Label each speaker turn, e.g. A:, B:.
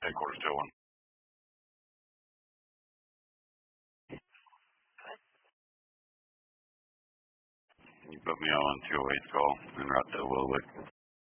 A: Headquarters 201. You put me on 208 call en route to Willowwood.